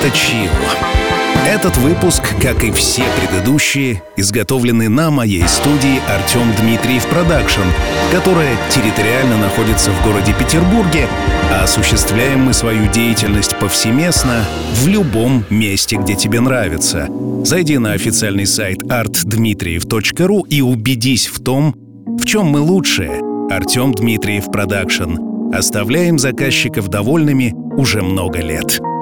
Chill. Этот выпуск, как и все предыдущие, изготовлены на моей студии Артем Дмитриев Продакшн, которая территориально находится в городе Петербурге, а осуществляем мы свою деятельность повсеместно в любом месте, где тебе нравится. Зайди на официальный сайт artdmitriev.ru и убедись в том, в чем мы лучшие. Артем Дмитриев Продакшн. Оставляем заказчиков довольными уже много лет.